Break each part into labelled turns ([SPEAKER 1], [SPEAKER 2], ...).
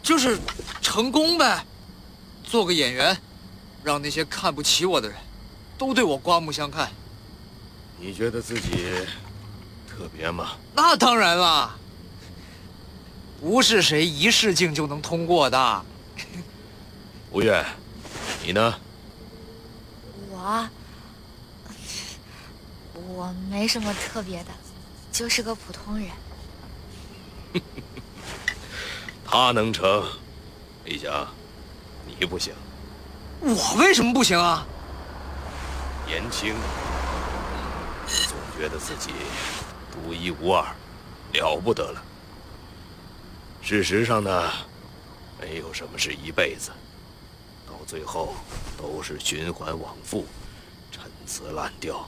[SPEAKER 1] 就是成功呗，做个演员，让那些看不起我的人，都对我刮目相看。
[SPEAKER 2] 你觉得自己特别吗？
[SPEAKER 1] 那当然啦，不是谁一试镜就能通过的。
[SPEAKER 2] 吴越，你呢？
[SPEAKER 3] 我没什么特别的，就是个普通人。
[SPEAKER 2] 他能成，李想，你不行。
[SPEAKER 1] 我为什么不行啊？
[SPEAKER 2] 年轻，总觉得自己独一无二，了不得了。事实上呢，没有什么是一辈子，到最后都是循环往复，陈词滥调，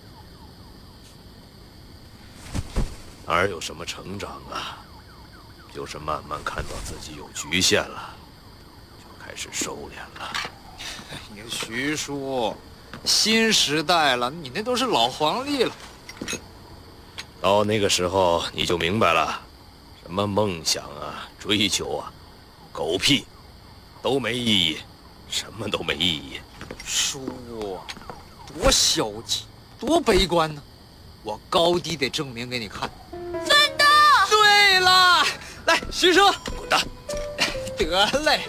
[SPEAKER 2] 哪有什么成长啊？就是慢慢看到自己有局限了，就开始收敛了。
[SPEAKER 1] 你徐叔，新时代了，你那都是老黄历了。
[SPEAKER 2] 到那个时候你就明白了，什么梦想啊、追求啊，狗屁，都没意义，什么都没意义。
[SPEAKER 1] 叔，多消极，多悲观呢！我高低得证明给你看。
[SPEAKER 3] 奋斗！
[SPEAKER 1] 对了，来，徐叔，
[SPEAKER 2] 滚蛋！
[SPEAKER 1] 得嘞。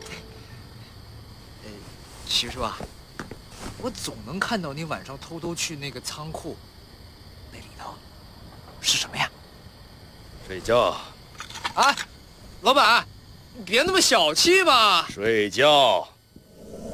[SPEAKER 1] 徐叔啊，我总能看到你晚上偷偷去那个仓库，那里头是什么呀？
[SPEAKER 2] 睡觉。
[SPEAKER 1] 啊，老板，你别那么小气嘛。
[SPEAKER 2] 睡觉。